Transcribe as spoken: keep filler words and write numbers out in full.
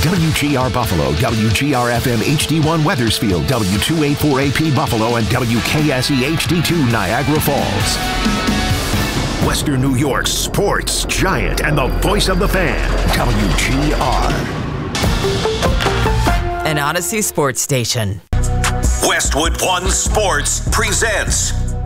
W G R Buffalo, W G R F M H D one Weathersfield, W two eighty-four A P Buffalo, and W K S E H D two Niagara Falls. Western New York's sports giant and the voice of the fan, W G R. An Odyssey sports station. Westwood One Sports presents